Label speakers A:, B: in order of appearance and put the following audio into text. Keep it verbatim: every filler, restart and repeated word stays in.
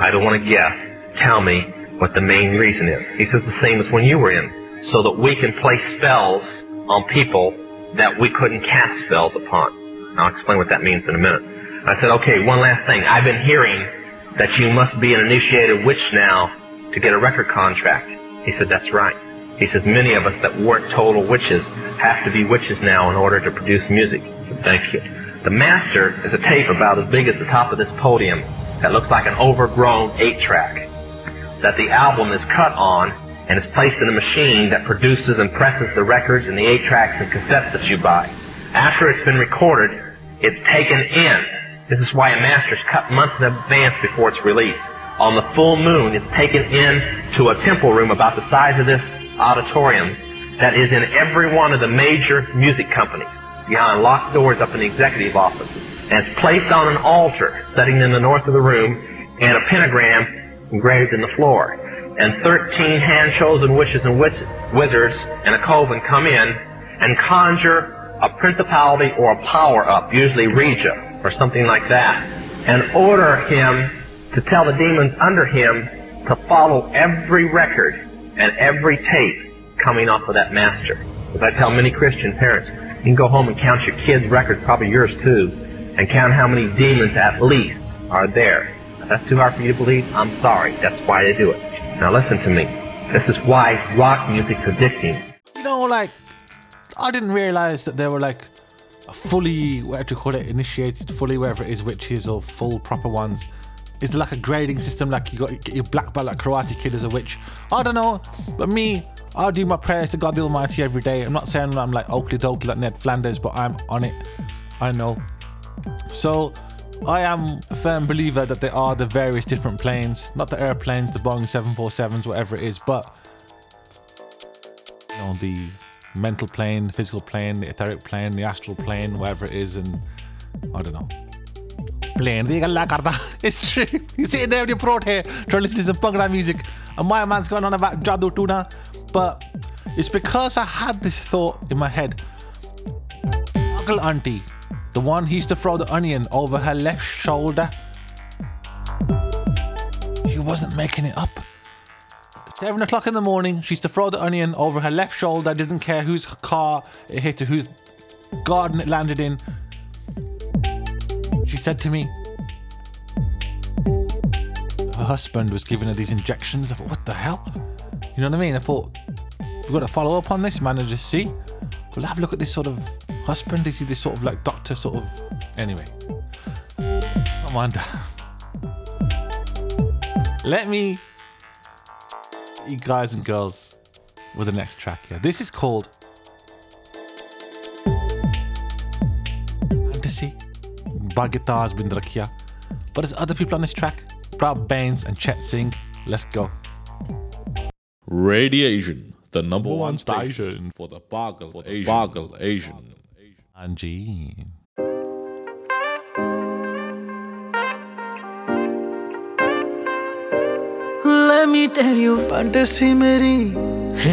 A: I don't want to guess. Tell me what the main reason is. He says the same as when you were in, so that we can play spells on people that we couldn't cast spells upon. I'll explain what that means in a minute. I said, okay, one last thing. I've been hearing that you must be an initiated witch now to get a record contract. He said, that's right. He says, many of us that weren't total witches have to be witches now in order to produce music. I said, thank you. The master is a tape about as big as the top of this podium that looks like an overgrown eight-track that the album is cut on and is placed in a machine that produces and presses the records and the eight-tracks and cassettes that you buy. After it's been recorded, it's taken in. This is why a master's cut months in advance before it's released. On the full moon, it's taken in to a temple room about the size of this auditorium that is in every one of the major music companies, behind locked doors up in the executive offices. And it's placed on an altar sitting in the north of the room and a pentagram engraved in the floor. And thirteen hand-chosen witches and wiz wizards and a coven come in and conjure a principality or a power-up, usually Regia or something like that, and order him to tell the demons under him to follow every record and every tape coming off of that master. As I tell many Christian parents, you can go home and count your kids' records, probably yours too, and count how many demons at least are there. If that's too hard for you to believe, I'm sorry. That's why they do it. Now listen to me. This is why rock music's addicting.
B: You know, like, I didn't realize that they were like fully, what do you call it, initiated, fully whatever it is, witches or full proper ones. Is there like a grading system, like you got you get your black belt like Karate Kid as a witch? I don't know, but me, I do my prayers to God the Almighty every day. I'm not saying I'm like Oakley Dokley like Ned Flanders, but I'm on it. I know. So I am a firm believer that there are the various different planes, not the airplanes, the Boeing seven forty-sevens, whatever it is, but you know, the mental plane, the physical plane, the etheric plane, the astral plane, whatever it is, and I don't know. Plane, it's true. You're sitting there with your throat here trying to listen to some Bhangra music, and my man's going on about Jadoo Tuna, but it's because I had this thought in my head. Uncle Auntie, the one who used to throw the onion over her left shoulder, she wasn't making it up. Seven o'clock in the morning, she used to throw the onion over her left shoulder, didn't care whose car it hit or whose garden it landed in. She said to me, her husband was giving her these injections. I thought, what the hell? You know what I mean? I thought, we've got to follow up on this, man, and just see. We'll have a look at this sort of husband. Is he this sort of like doctor sort of... Anyway. Come on. Let me... you guys and girls with the next track here. This is called Fantasy by Guitars Bindrakia. But there's other people on this track. Brad Baines and Chet Singh. Let's go.
C: Radiation, the number one, one station, station for the Boggle for the Asian. Boggle Asian.
B: Angie.
D: Let me tell you fantasy मेरी